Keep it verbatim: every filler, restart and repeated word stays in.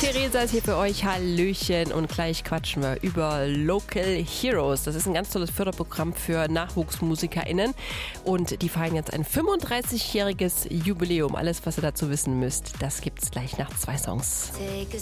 Theresa ist hier für euch. Hallöchen. Und gleich quatschen wir über Local Heroes. Das ist ein ganz tolles Förderprogramm für NachwuchsmusikerInnen. Und die feiern jetzt ein fünfunddreißigjähriges Jubiläum. Alles, was ihr dazu wissen müsst, das gibt's gleich nach zwei Songs. Take a